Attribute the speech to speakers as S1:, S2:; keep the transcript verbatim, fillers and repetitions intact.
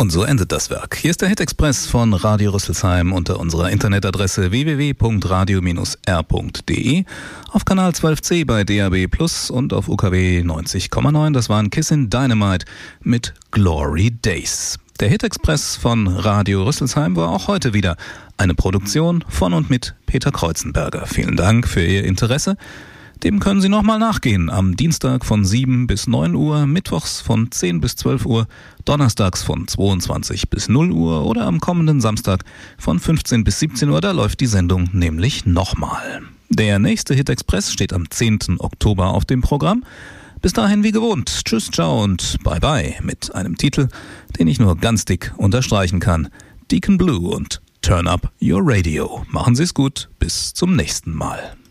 S1: Und so endet das Werk. Hier ist der Hit Express von Radio Rüsselsheim unter unserer Internetadresse w w w punkt radio r punkt d e, auf Kanal zwölf c bei D A B plus und auf U K W neunzig Komma neun. Das waren Kissin' Dynamite mit Glory Days. Der Hit Express von Radio Rüsselsheim war auch heute wieder eine Produktion von und mit Peter Kreuzenberger. Vielen Dank für Ihr Interesse. Dem können Sie nochmal nachgehen am Dienstag von sieben bis neun Uhr, mittwochs von zehn bis zwölf Uhr, donnerstags von zweiundzwanzig bis null Uhr oder am kommenden Samstag von fünfzehn bis siebzehn Uhr. Da läuft die Sendung nämlich nochmal. Der nächste Hit Express steht am zehnten Oktober auf dem Programm. Bis dahin wie gewohnt. Tschüss, ciao und bye bye mit einem Titel, den ich nur ganz dick unterstreichen kann. Deacon Blue und Turn Up Your Radio. Machen Sie es gut. Bis zum nächsten Mal.